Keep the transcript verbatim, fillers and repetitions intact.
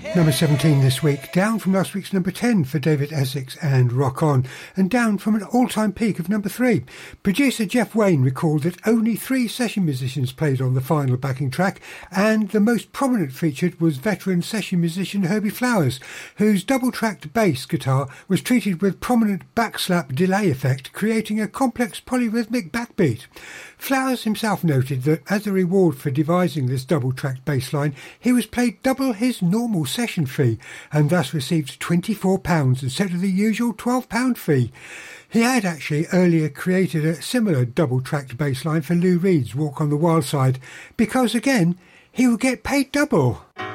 Number seventeen this week, down from last week's number ten for David Essex and Rock On, and down from an all-time peak of number three. Producer Jeff Wayne recalled that only three session musicians played on the final backing track, and the most prominent featured was veteran session musician Herbie Flowers, whose double-tracked bass guitar was treated with prominent backslap delay effect, creating a complex polyrhythmic backbeat. Flowers himself noted that as a reward for devising this double-tracked bass line, he was paid double his normal session fee and thus received twenty-four pounds instead of the usual twelve pound fee. He had actually earlier created a similar double-tracked bass line for Lou Reed's Walk on the Wild Side because, again, he would get paid double.